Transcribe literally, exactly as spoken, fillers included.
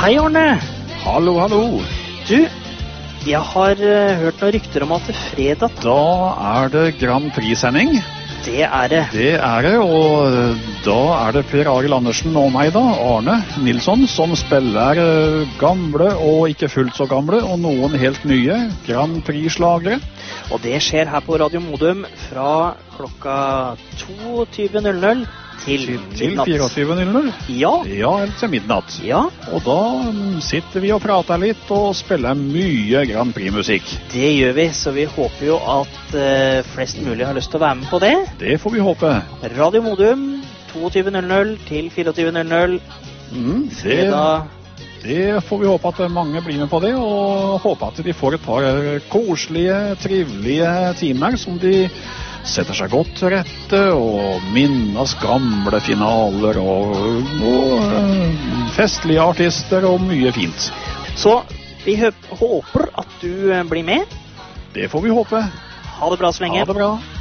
Hei, Arne. Hallo, hallo. Du, jeg har uh, hørt noen rykter om at det fredag... Da er det Grand Prix-sending. Det er det. Det er det, og da er det Per Arild Andersen og meg da, Arne Nilsson, som spiller uh, gamle og ikke fullt så gamle, og noen helt nye Grand Prix-slagere. Og det skjer her på Radio Modum fra klokka tjueto null null til midnatt. Til tjuefire null null? Ja. Ja, eller til midnatt. Ja. Og da um, sitter vi og prater litt og spiller mye Grand Prix-musikk. Det gjør vi, så vi håper jo at uh, flest mulig har lyst til å være med på det. Det får vi håpe. Radio Modum, tjueto null null til tjuefire null null. Mm, det... Det får vi håpe at mange blir med på det, og håpe at de får et par koselige, trivelige timer som de setter seg godt til rette og minnes gamle finaler og, og festlige artister og mye fint. Så vi håper at du blir med. Det får vi håpe. Ha det bra så lenge. Ha det bra.